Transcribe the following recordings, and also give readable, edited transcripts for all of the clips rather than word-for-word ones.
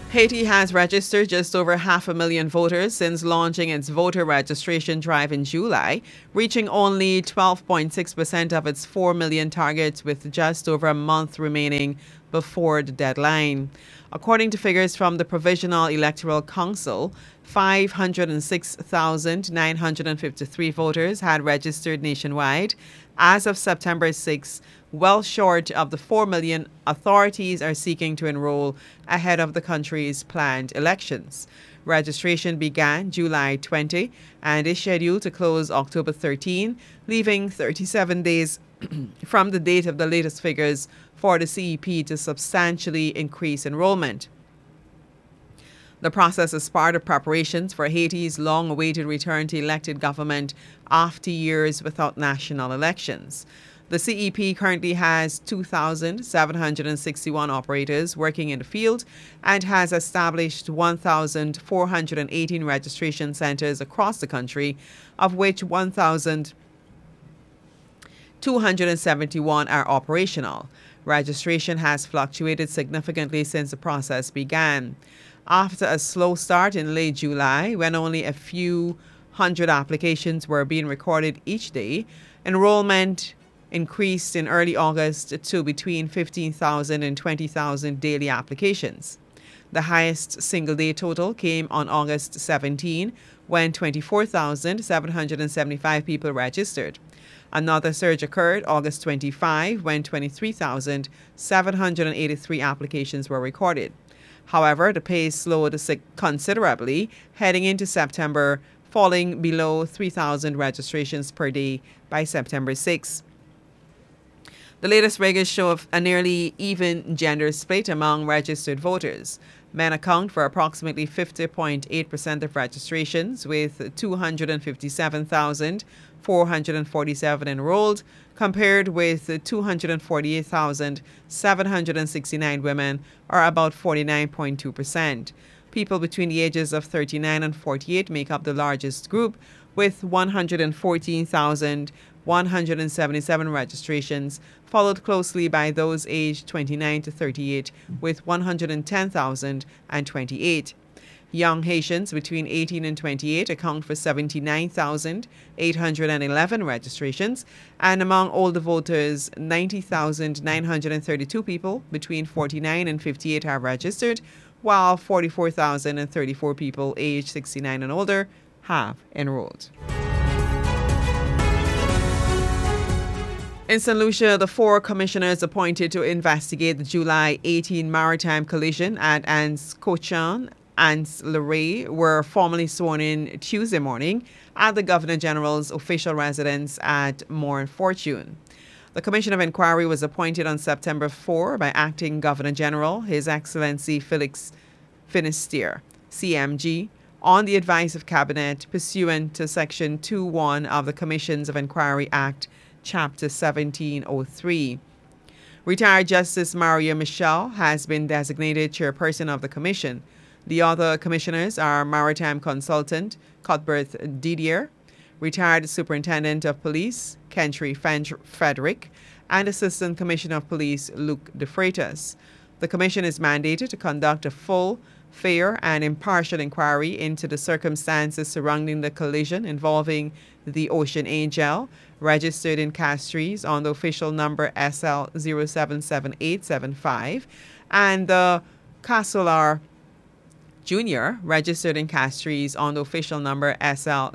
Haiti has registered just over 500,000 voters since launching its voter registration drive in July, reaching only 12.6% of its 4 million target with just over a month remaining before the deadline. According to figures from the Provisional Electoral Council, 506,953 voters had registered nationwide as of September 6, well short of the 4 million authorities are seeking to enroll ahead of the country's planned elections. Registration began July 20 and is scheduled to close October 13, leaving 37 days from the date of the latest figures for the CEP to substantially increase enrollment. The process is part of preparations for Haiti's long-awaited return to elected government after years without national elections. The CEP currently has 2,761 operators working in the field and has established 1,418 registration centers across the country, of which 1,271 are operational. Registration has fluctuated significantly since the process began. After a slow start in late July, when only a few hundred applications were being recorded each day, enrollment increased in early August to between 15,000 and 20,000 daily applications. The highest single-day total came on August 17, when 24,775 people registered. Another surge occurred August 25, when 23,783 applications were recorded. However, the pace slowed considerably heading into September, falling below 3,000 registrations per day by September 6. The latest figures show a nearly even gender split among registered voters. Men account for approximately 50.8% of registrations, with 257,447 enrolled, compared with 248,769 women, or about 49.2%. People between the ages of 39 and 48 make up the largest group, with 114,177 registrations, followed closely by those aged 29 to 38 with 110,028. Young Haitians between 18 and 28 account for 79,811 registrations, and among older voters, 90,932 people between 49 and 58 have registered, while 44,034 people aged 69 and older have enrolled. In St. Lucia, the 4 commissioners appointed to investigate the July 18 maritime collision at Anse-Cochin and Luray were formally sworn in Tuesday morning at the Governor General's official residence at Morne Fortune. The Commission of Inquiry was appointed on September 4 by Acting Governor General, His Excellency Felix Finisterre, CMG, on the advice of Cabinet pursuant to Section 2.1 of the Commissions of Inquiry Act, Chapter 1703. Retired Justice Mario Michel has been designated chairperson of the commission. The other commissioners are Maritime Consultant Cuthbert Didier, Retired Superintendent of Police Kentry Frederick, and Assistant Commissioner of Police Luc De Freitas. The commission is mandated to conduct a full, fair, and impartial inquiry into the circumstances surrounding the collision involving the Ocean Angel, registered in Castries on the official number SL 077875, and the Casolar Jr., registered in Castries on the official number SL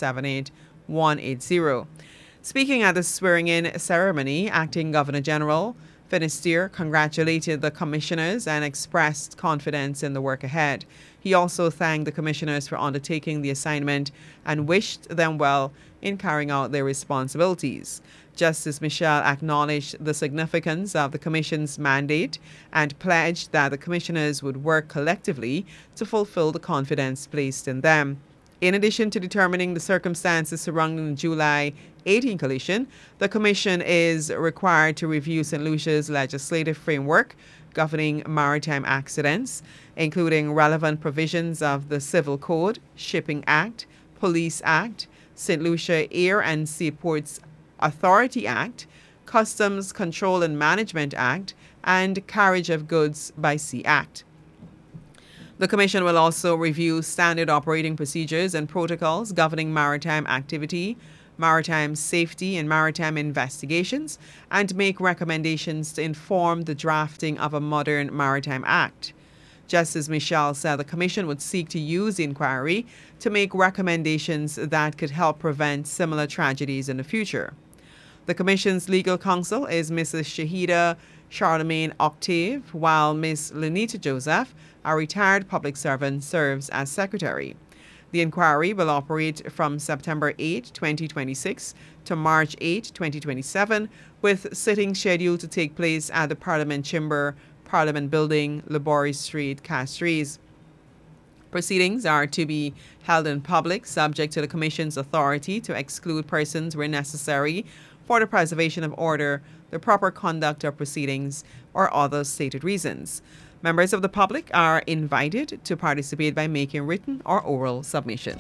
078180. Speaking at the swearing-in ceremony, Acting Governor General Finisterre congratulated the commissioners and expressed confidence in the work ahead. He also thanked the commissioners for undertaking the assignment and wished them well in carrying out their responsibilities. Justice Michel acknowledged the significance of the Commission's mandate and pledged that the commissioners would work collectively to fulfill the confidence placed in them. In addition to determining the circumstances surrounding the July 18 collision, the Commission is required to review St. Lucia's legislative framework governing maritime accidents, including relevant provisions of the Civil Code, Shipping Act, Police Act, St. Lucia Air and Seaports Authority Act, Customs Control and Management Act, and Carriage of Goods by Sea Act. The Commission will also review standard operating procedures and protocols governing maritime activity, maritime safety, and maritime investigations, and make recommendations to inform the drafting of a modern Maritime Act. Justice Michel said the Commission would seek to use the inquiry to make recommendations that could help prevent similar tragedies in the future. The Commission's legal counsel is Mrs. Shahida Charlemagne Octave, while Ms. Lenita Joseph, a retired public servant, serves as secretary. The inquiry will operate from September 8, 2026 to March 8, 2027, with sittings scheduled to take place at the Parliament Chamber, Parliament Building, Laborie Street, Castries. Proceedings are to be held in public, subject to the Commission's authority to exclude persons where necessary for the preservation of order, the proper conduct of proceedings, or other stated reasons. Members of the public are invited to participate by making written or oral submissions.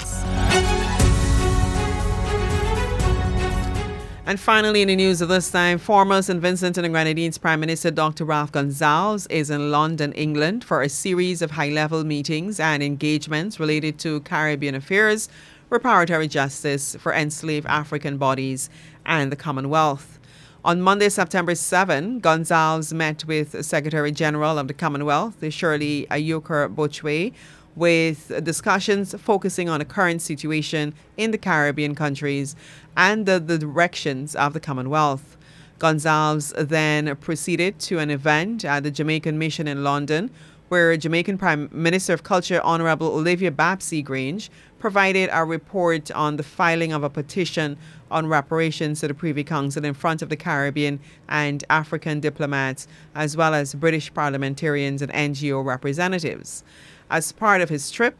And finally, in the news of this time, former St. Vincent and the Grenadines Prime Minister Dr. Ralph Gonsalves is in London, England, for a series of high-level meetings and engagements related to Caribbean affairs, reparatory justice for enslaved African bodies, and the Commonwealth. On Monday, September 7, Gonsalves met with Secretary General of the Commonwealth, Shirley Ayuker Bochwe, with discussions focusing on the current situation in the Caribbean countries and the directions of the Commonwealth. Gonsalves then proceeded to an event at the Jamaican Mission in London, where Jamaican Prime Minister of Culture Honorable Olivia Babsy Grange provided a report on the filing of a petition on reparations to the Privy Council in front of the Caribbean and African diplomats, as well as British parliamentarians and NGO representatives. As part of his trip,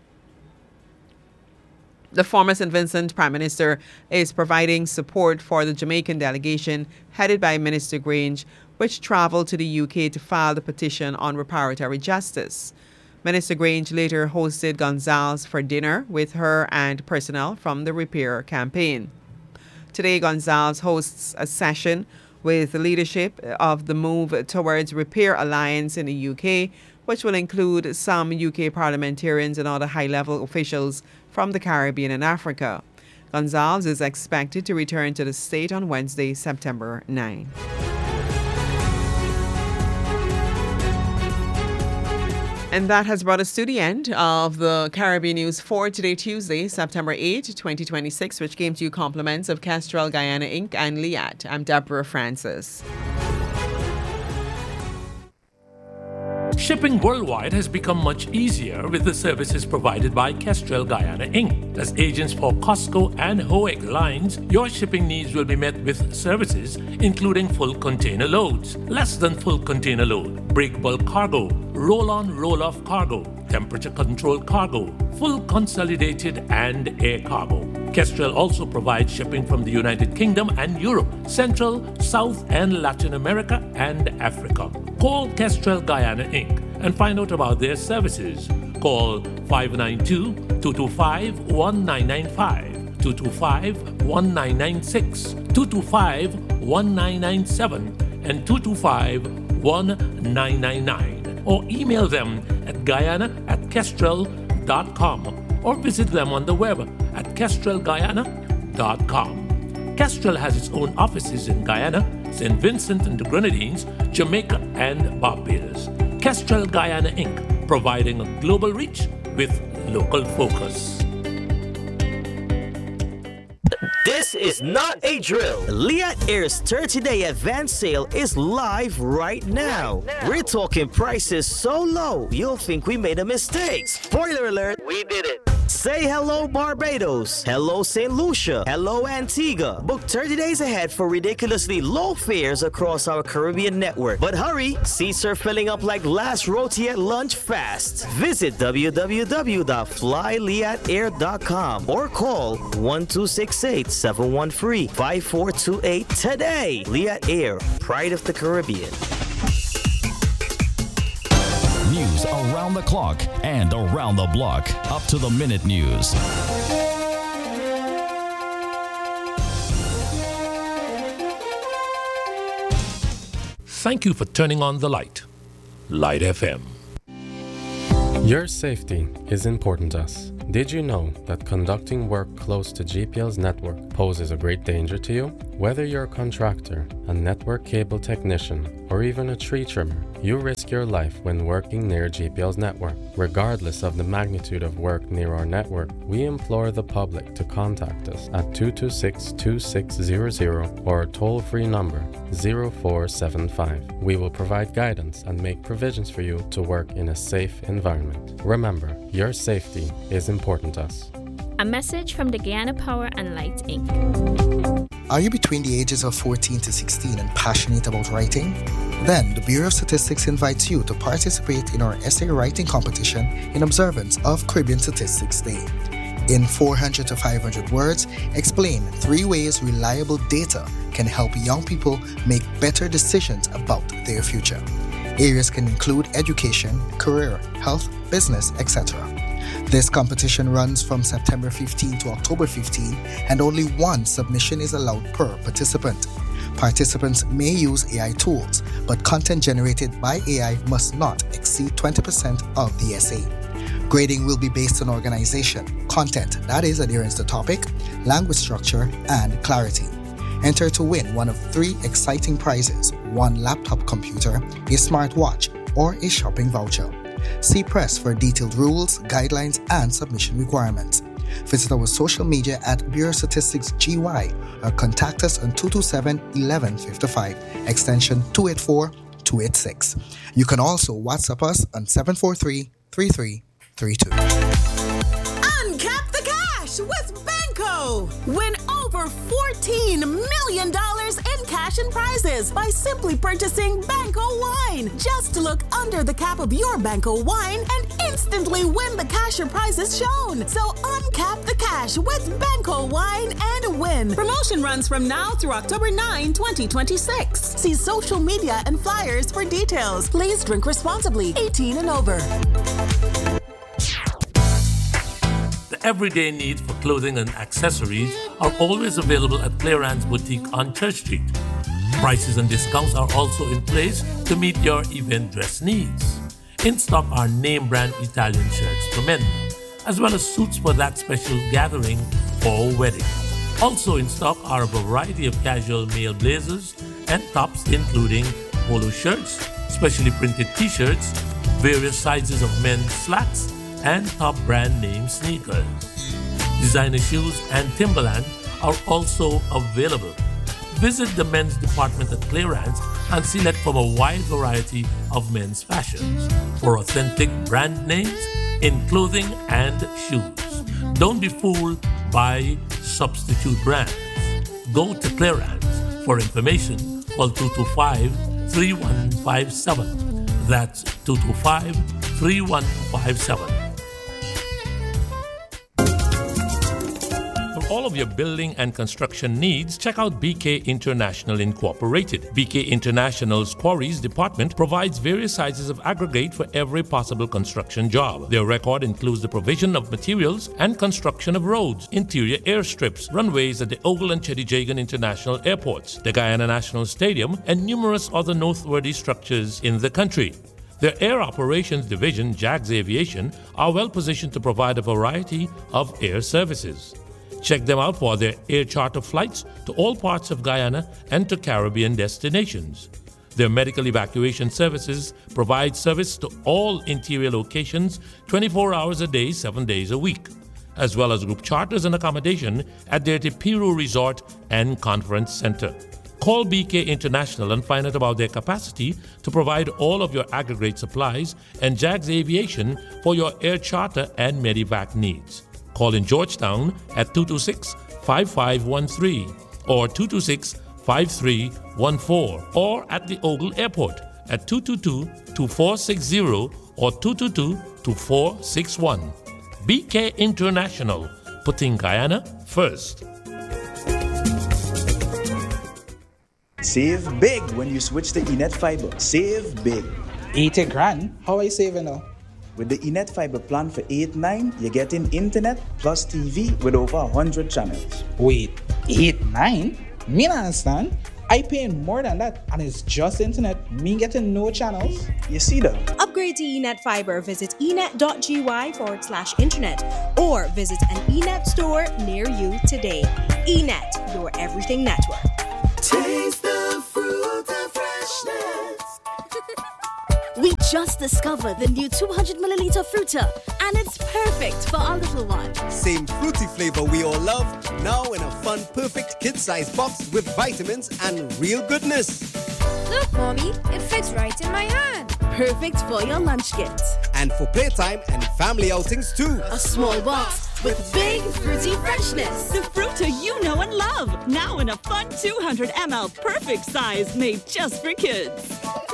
the former St. Vincent Prime Minister is providing support for the Jamaican delegation headed by Minister Grange, which traveled to the UK to file the petition on reparatory justice. Minister Grange later hosted Gonsalves for dinner with her and personnel from the Repair campaign. Today, Gonsalves hosts a session with the leadership of the Move Towards Repair Alliance in the UK, which will include some UK parliamentarians and other high-level officials from the Caribbean and Africa. Gonsalves is expected to return to the state on Wednesday, September 9. And that has brought us to the end of the Caribbean News for today, Tuesday, September 8, 2026, which came to you compliments of Kestrel Guyana Inc. and Liat. I'm Deborah Francis. Shipping worldwide has become much easier with the services provided by Kestrel Guyana Inc. As agents for COSCO and HOEG lines, your shipping needs will be met with services including full container loads, less than full container load, break bulk cargo, roll-on, roll-off cargo, temperature-controlled cargo, full consolidated and air cargo. Kestrel also provides shipping from the United Kingdom and Europe, Central, South and Latin America and Africa. Call Kestrel Guyana Inc. and find out about their services. Call 592-225-1995, 225-1996, 225-1997, and 225-1999. Or email them at guyana@kestrel.com or visit them on the web at kestrelguyana.com. Kestrel has its own offices in Guyana, St. Vincent and the Grenadines, Jamaica, and Barbados. Kestrel Guyana Inc., providing a global reach with local focus. This is not a drill. Liat Air's 30-day advance sale is live right now. We're talking prices so low, you'll think we made a mistake. Spoiler alert, we did it. Say hello Barbados, hello St. Lucia, hello Antigua. Book 30 days ahead for ridiculously low fares across our Caribbean network. But hurry, seats are filling up like last roti at lunch fast. Visit www.flyliatair.com or call 1268-713-5428 today. Liat Air, pride of the Caribbean. News around the clock and around the block. Up to the minute news. Thank you for turning on the light. Light FM. Your safety is important to us. Did you know that conducting work close to GPL's network poses a great danger to you? Whether you're a contractor, a network cable technician, or even a tree trimmer, you risk your life when working near GPL's network. Regardless of the magnitude of work near our network, we implore the public to contact us at 226-2600 or our toll-free number 0475. We will provide guidance and make provisions for you to work in a safe environment. Remember, your safety is important to us. A message from the Guyana Power and Light Inc. Are you between the ages of 14 to 16 and passionate about writing? Then the Bureau of Statistics invites you to participate in our essay writing competition in observance of Caribbean Statistics Day. In 400 to 500 words, explain 3 ways reliable data can help young people make better decisions about their future. Areas can include education, career, health, business, etc. This competition runs from September 15 to October 15, and only one submission is allowed per participant. Participants may use AI tools, but content generated by AI must not exceed 20% of the essay. Grading will be based on organization, content, that is adherence to topic, language structure, and clarity. Enter to win one of 3 exciting prizes: 1 laptop computer, a smartwatch, or a shopping voucher. See press for detailed rules, guidelines, and submission requirements. Visit our social media at Bureau Statistics GY or contact us on 227-1155, extension 284-286. You can also WhatsApp us on 743-3332. Uncap the cash with Banco. Win over $14 million in cash and prizes by simply purchasing Banco wine. Just look under the cap of your Banco wine and instantly win the cash or prizes shown. So uncap the cash with Banco wine and win. Promotion runs from now through October 9, 2026. See social media and flyers for details. Please drink responsibly. 18 and over. The everyday needs for clothing and accessories are always available at Clearance Boutique on Church Street. Prices and discounts are also in place to meet your event dress needs. In stock are name brand Italian shirts for men, as well as suits for that special gathering or wedding. Also in stock are a variety of casual male blazers and tops, including polo shirts, specially printed t-shirts, various sizes of men's slacks, and top brand name sneakers. Designer shoes and Timberland are also available. Visit the men's department at Clearance and select from a wide variety of men's fashions for authentic brand names in clothing and shoes. Don't be fooled by substitute brands. Go to Clearance. For information, call 225-3157. That's 225-3157. For all of your building and construction needs, check out BK International Incorporated. BK International's Quarries Department provides various sizes of aggregate for every possible construction job. Their record includes the provision of materials and construction of roads, interior airstrips, runways at the Ogle and Chedijagan International Airports, the Guyana National Stadium, and numerous other noteworthy structures in the country. Their Air Operations Division, JAGS Aviation, are well positioned to provide a variety of air services. Check them out for their air charter flights to all parts of Guyana and to Caribbean destinations. Their medical evacuation services provide service to all interior locations 24 hours a day, 7 days a week, as well as group charters and accommodation at their Tipiru Resort and Conference Center. Call BK International and find out about their capacity to provide all of your aggregate supplies and JAGS Aviation for your air charter and medevac needs. Call in Georgetown at 226-5513 or 226-5314 or at the Ogle Airport at 222-2460 or 222-2461. BK International, putting Guyana first. Save big when you switch to Enet Fiber. Save big. 80 grand? How I saving now? With the Enet Fiber plan for 8-9, you're getting internet plus TV with over 100 channels. Wait, 8-9? Me not understand. I paying more than that, and it's just internet. Me getting no channels. You see though? Upgrade to eNet Fiber. Visit enet.gy/internet or visit an eNet store near you today. eNet, your everything network. Taste the fruit of freshness. We just discovered the new 200ml Fruta, and it's perfect for our little one. Same fruity flavor we all love, now in a fun, perfect kid-sized box with vitamins and real goodness. Look, Mommy, it fits right in my hand. Perfect for your lunch kit. And for playtime and family outings too. A small box with big fruity freshness. The Fruta you know and love, now in a fun 200ml perfect size made just for kids.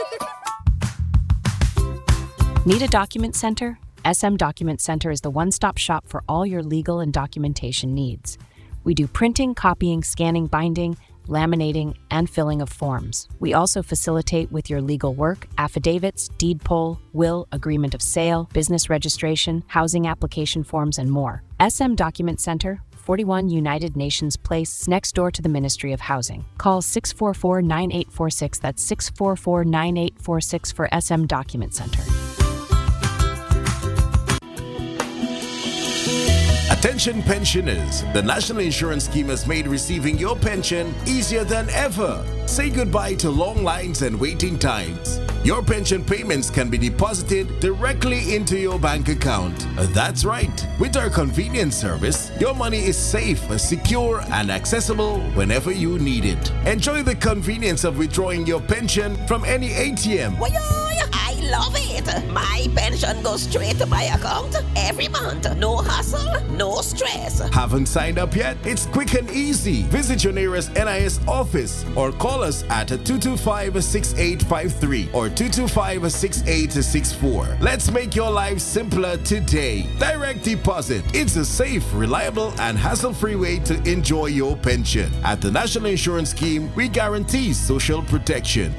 Need a document center? SM Document Center is the one-stop shop for all your legal and documentation needs. We do printing, copying, scanning, binding, laminating, and filling of forms. We also facilitate with your legal work, affidavits, deed poll, will, agreement of sale, business registration, housing application forms, and more. SM Document Center, 41 United Nations Place, next door to the Ministry of Housing. Call 644-9846, that's 644-9846 for SM Document Center. Attention pensioners, the National Insurance Scheme has made receiving your pension easier than ever. Say goodbye to long lines and waiting times. Your pension payments can be deposited directly into your bank account. That's right. With our convenience service, your money is safe, secure, and accessible whenever you need it. Enjoy the convenience of withdrawing your pension from any ATM. I love it. My pension goes straight to my account every month. No hassle, no stress. Haven't signed up yet? It's quick and easy. Visit your nearest NIS office or call us at 225-6853 or 225-6864. Let's make your life simpler today. Direct deposit. It's a safe, reliable, and hassle-free way to enjoy your pension. At the National Insurance Scheme, we guarantee social protection.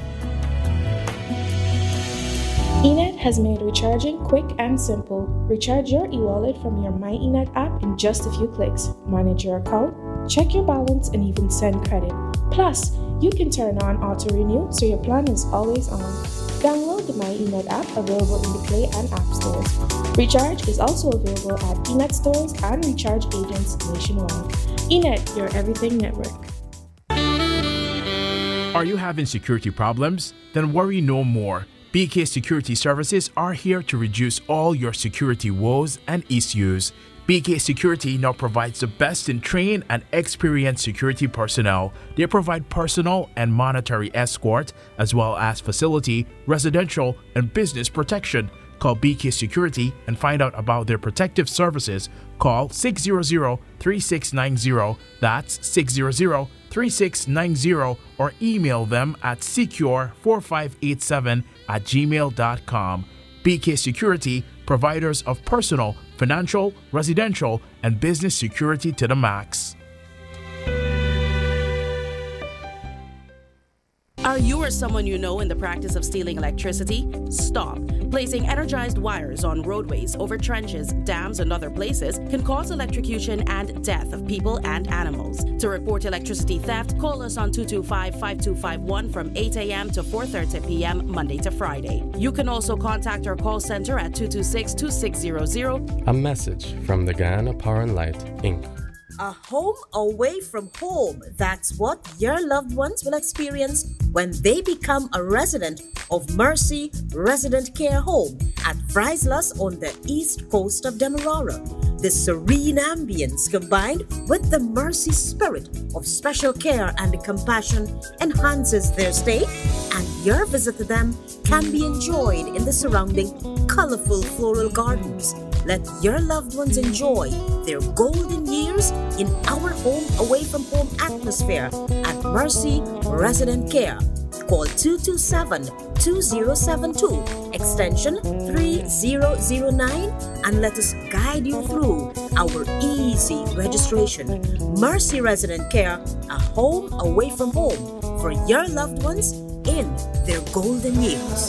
eNet has made recharging quick and simple. Recharge your e-wallet from your My eNet app in just a few clicks. Manage your account, check your balance, and even send credit. Plus, you can turn on auto-renew so your plan is always on. Download the My eNet app available in the Play and App stores. Recharge is also available at eNet stores and recharge agents nationwide. eNet, your everything network. Are you having security problems? Then worry no more. BK Security Services are here to reduce all your security woes and issues. BK Security now provides the best in trained and experienced security personnel. They provide personal and monetary escort, as well as facility, residential, and business protection. Call BK Security and find out about their protective services. Call 600-3690, that's 600-3690, or email them at secure4587@gmail.com. BK Security, providers of personal, financial, residential, and business security to the max. Are you or someone you know in the practice of stealing electricity? Stop. Placing energized wires on roadways, over trenches, dams, and other places can cause electrocution and death of people and animals. To report electricity theft, call us on 225-5251 from 8 a.m. to 4:30 p.m. Monday to Friday. You can also contact our call center at 226-2600. A message from the Guyana Power and Light, Inc. A home away from home. That's what your loved ones will experience when they become a resident of Mercy Resident Care Home at Vryslus on the east coast of Demerara. The serene ambience combined with the Mercy spirit of special care and compassion enhances their stay, and your visit to them can be enjoyed in the surrounding colorful floral gardens. Let your loved ones enjoy their golden years in our home away from home atmosphere at Mercy Resident Care. Call 227-2072, extension 3009, and let us guide you through our easy registration. Mercy Resident Care, a home away from home for your loved ones in their golden years.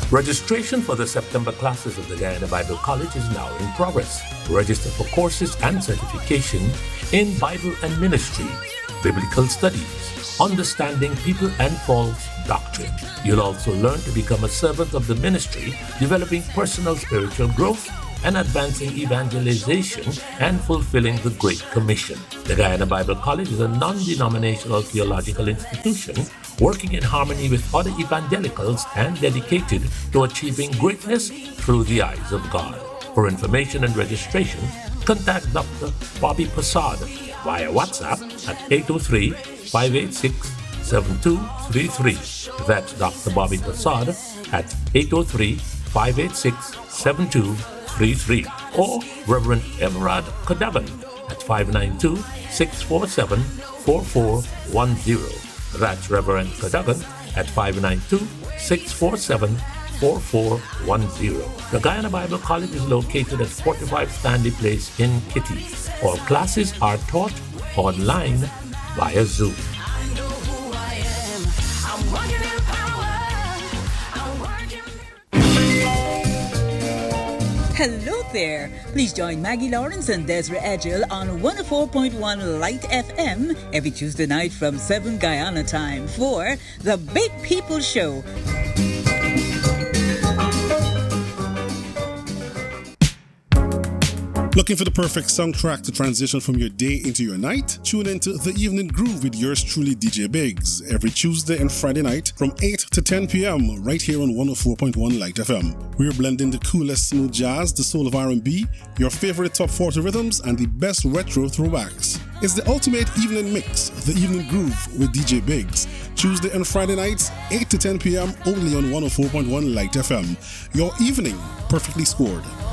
Registration for the September classes of the Guyana Bible College is now in progress. Register for courses and certification in Bible and Ministry, Biblical Studies, Understanding People and False Doctrine. You'll also learn to become a servant of the ministry, developing personal spiritual growth, and advancing evangelization and fulfilling the Great Commission. The Guyana Bible College is a non-denominational theological institution working in harmony with other evangelicals and dedicated to achieving greatness through the eyes of God. For information and registration, contact Dr. Bobby Passard via WhatsApp at 803-586-7233. That's Dr. Bobby Passard at 803-586-7233. Or Reverend Everard Cadogan at 592-647-4410. That's Reverend Cadogan at 592-647-4410. The Guyana Bible College is located at 45 Stanley Place in Kitty. All classes are taught online via Zoom. Hello there. Please join Maggie Lawrence and Desiree Edgell on 104.1 Light FM every Tuesday night from 7 Guyana time for The Big People Show. Looking for the perfect soundtrack to transition from your day into your night? Tune into The Evening Groove with yours truly, DJ Biggs, every Tuesday and Friday night from 8 to 10 p.m. right here on 104.1 Light FM. We're blending the coolest smooth jazz, the soul of R&B, your favorite top 40 rhythms, and the best retro throwbacks. It's the ultimate evening mix, The Evening Groove with DJ Biggs. Tuesday and Friday nights, 8 to 10 p.m. only on 104.1 Light FM. Your evening perfectly scored.